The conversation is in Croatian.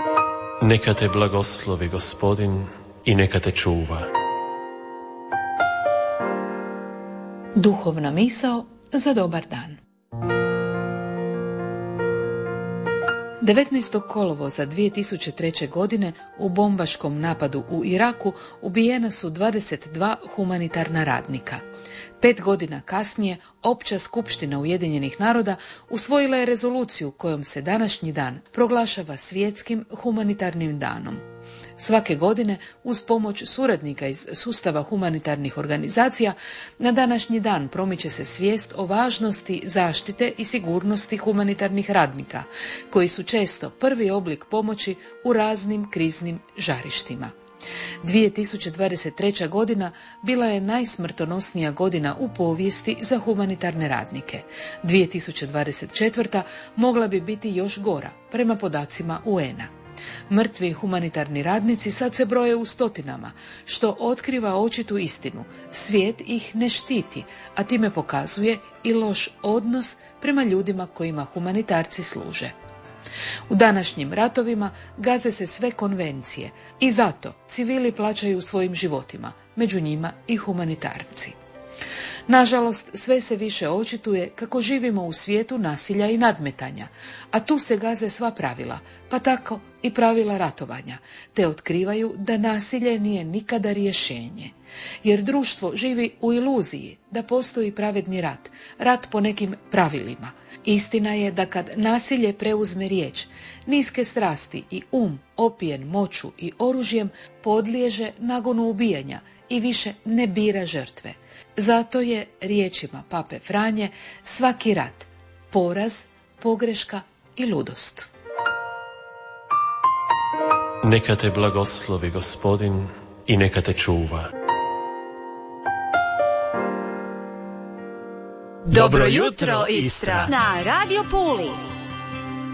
Neka te blagoslovi Gospodin i neka te čuva. Duhovna misao za dobar dan. 19. kolovoza 2003. godine u bombaškom napadu u Iraku ubijena su 22 humanitarna radnika. 5 godina kasnije Opća skupština Ujedinjenih naroda usvojila je rezoluciju kojom se današnji dan proglašava svjetskim humanitarnim danom. Svake godine, uz pomoć suradnika iz sustava humanitarnih organizacija, na današnji dan promiče se svijest o važnosti zaštite i sigurnosti humanitarnih radnika, koji su često prvi oblik pomoći u raznim kriznim žarištima. 2023. godina bila je najsmrtonosnija godina u povijesti za humanitarne radnike. 2024. mogla bi biti još gora, prema podacima UN-a. Mrtvi humanitarni radnici sad se broje u stotinama, što otkriva očitu istinu. Svijet ih ne štiti, a time pokazuje i loš odnos prema ljudima kojima humanitarci služe. U današnjim ratovima gaze se sve konvencije i zato civili plaćaju svojim životima, među njima i humanitarci. Nažalost, sve se više očituje kako živimo u svijetu nasilja i nadmetanja, a tu se gaze sva pravila, pa tako i pravila ratovanja, te otkrivaju da nasilje nije nikada rješenje. Jer društvo živi u iluziji da postoji pravedni rat, rat po nekim pravilima. Istina je da kad nasilje preuzme riječ, niske strasti i opijen moću i oružjem podliježe nagonu ubijanja i više ne bira žrtve. Zato je, riječima Pape Franje, svaki rat poraz, pogreška i ludost. Neka te blagoslovi Gospodin i neka te čuva. Dobro jutro, Istra! Na Radio Puli.